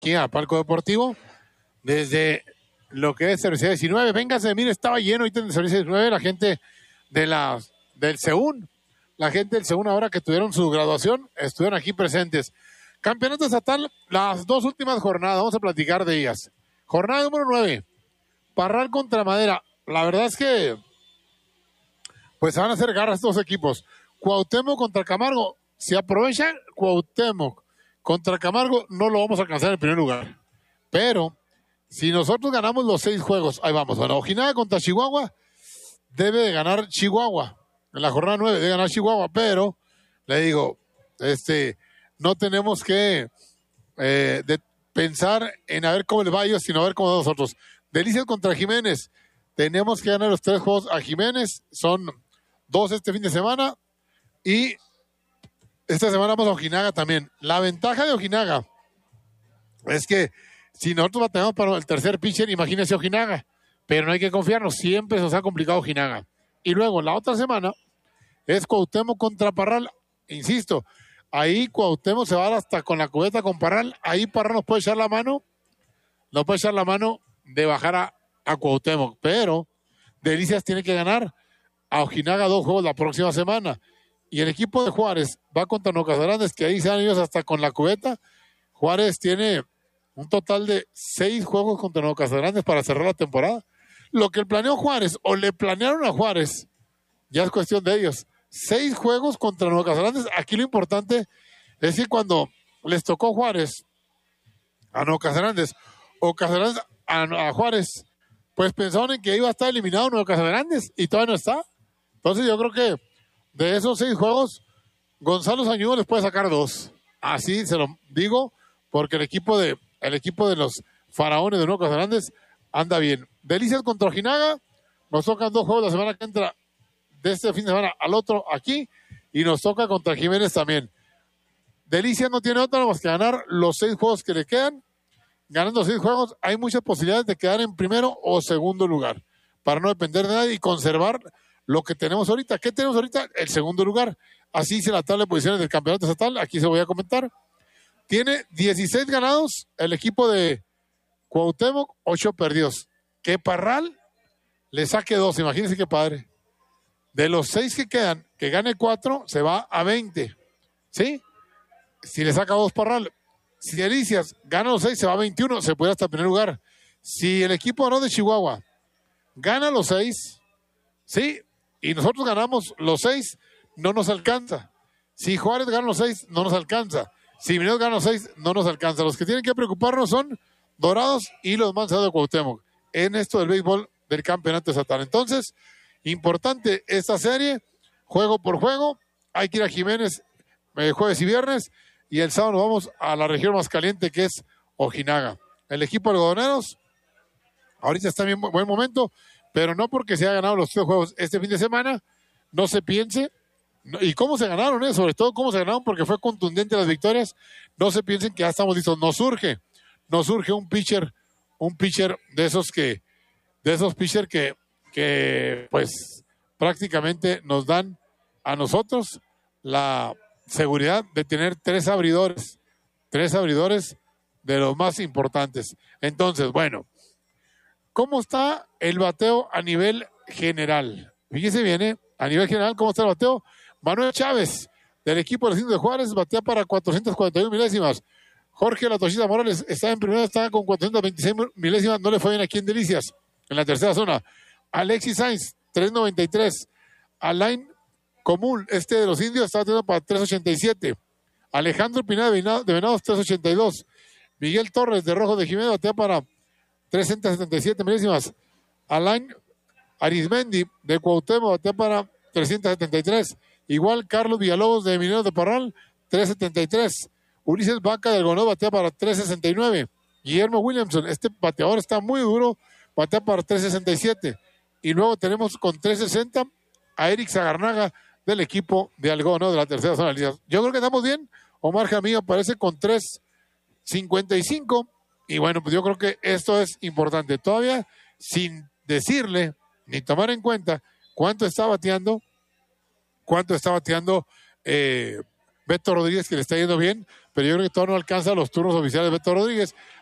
aquí al Palco Deportivo, desde lo que es Cervecería 19. Véngase, mire, estaba lleno ahorita en Cervecería 19, la gente del CEUN, la gente del CEUN ahora que tuvieron su graduación, estuvieron aquí presentes. Campeonato estatal, las dos últimas jornadas, vamos a platicar de ellas. Jornada número 9, Parral contra Madera. La verdad es que pues van a hacer garras estos equipos. Cuauhtémoc contra Camargo. Si aprovechan Cuauhtémoc contra Camargo, no lo vamos a alcanzar en el primer lugar. Pero si nosotros ganamos los 6 juegos, ahí vamos. Bueno, Ojinaga contra Chihuahua, debe de ganar Chihuahua. En la jornada 9 debe ganar Chihuahua, pero le digo, no tenemos que pensar en a ver cómo les va a ellos, sino a ver cómo va a nosotros. Delicias contra Jiménez. Tenemos que ganar los 3 juegos a Jiménez. Son 2 este fin de semana. Y esta semana vamos a Ojinaga también. La ventaja de Ojinaga es que si nosotros batallamos para el tercer pitcher, imagínense Ojinaga. Pero no hay que confiarnos. Siempre se nos ha complicado Ojinaga. Y luego, la otra semana es Cuauhtémoc contra Parral. Insisto, ahí Cuauhtémoc se va hasta con la cubeta con Parral. Ahí Parral nos puede echar la mano. Nos puede echar la mano de bajar a Cuauhtémoc. Pero Delicias tiene que ganar a Ojinaga 2 juegos la próxima semana. Y el equipo de Juárez va contra Nuevo Casagrande, que ahí se han ido hasta con la cubeta. Juárez tiene un total de 6 juegos contra Nuevo Casagrande para cerrar la temporada. Lo que planeó Juárez, o le planearon a Juárez, ya es cuestión de ellos. 6 juegos contra Nuevo Casagrande. Aquí lo importante es que cuando les tocó Juárez a Nuevo Casagrande o Casagrande a Juárez, pues pensaron en que iba a estar eliminado Nuevo Casagrande y todavía no está. Entonces yo creo que de esos 6 juegos, Gonzalo Sañudo les puede sacar 2. Así se lo digo, porque el equipo de los Faraones de Nuevo Casagrande anda bien. Delicias contra Ojinaga, nos tocan 2 juegos la semana que entra, de este fin de semana al otro aquí, y nos toca contra Jiménez también. Delicias no tiene otra más que ganar los 6 juegos que le quedan. Ganando 6 juegos, hay muchas posibilidades de quedar en primero o segundo lugar, para no depender de nadie y conservar lo que tenemos ahorita. ¿Qué tenemos ahorita? El segundo lugar. Así dice la tabla de posiciones del campeonato estatal. Aquí se voy a comentar. Tiene 16 ganados el equipo de Cuauhtémoc, 8 perdidos. Que Parral le saque 2. Imagínense qué padre. De los 6 que quedan, que gane 4, se va a 20. ¿Sí? Si le saca 2 Parral. Si Delicias gana los 6, se va a 21. Se puede hasta el primer lugar. Si el equipo de Chihuahua gana los 6, ¿sí? Y nosotros ganamos los 6, no nos alcanza. Si Juárez gana los 6, no nos alcanza. Si Mineros gana los 6, no nos alcanza. Los que tienen que preocuparnos son Dorados y los Manzados de Cuauhtémoc en esto del béisbol del campeonato estatal. Entonces, importante esta serie, juego por juego. Hay que ir a Jiménez jueves y viernes, y el sábado nos vamos a la región más caliente, que es Ojinaga. El equipo de algodoneros ahorita está en buen momento, pero no porque se haya ganado los 3 juegos este fin de semana, no se piense, y cómo se ganaron, sobre todo cómo se ganaron, porque fue contundente las victorias, no se piensen que ya estamos listos. Nos surge un pitcher de esos pitcher que pues prácticamente nos dan a nosotros la seguridad de tener 3 abridores de los más importantes. Entonces, bueno, ¿cómo está el bateo a nivel general? Fíjese bien, a nivel general, ¿cómo está el bateo? Manuel Chávez, del equipo de los Indios de Juárez, batea para 441 milésimas. Jorge La Tochita Morales está en primera, está con 426 milésimas, no le fue bien aquí en Delicias, en la tercera zona. Alexis Sainz, 393. Alain Común, de los Indios, está bateando para 387. Alejandro Pineda de Venados, 382. Miguel Torres, de Rojo de Jiménez, batea para 377 milésimas. Alain Arismendi, de Cuauhtémoc, batea para 373. Igual Carlos Villalobos, de Mineros de Parral, 373. Ulises Vaca, del Gonó, batea para 369. Guillermo Williamson, bateador está muy duro, batea para 367. Y luego tenemos con 360 a Eric Zagarnaga, del equipo de Algono, de la tercera zona. Yo creo que estamos bien. Omar Jamillo aparece con 3.55. Y bueno, pues yo creo que esto es importante. Todavía sin decirle ni tomar en cuenta cuánto está bateando Beto Rodríguez, que le está yendo bien, pero yo creo que todavía no alcanza los turnos oficiales de Beto Rodríguez.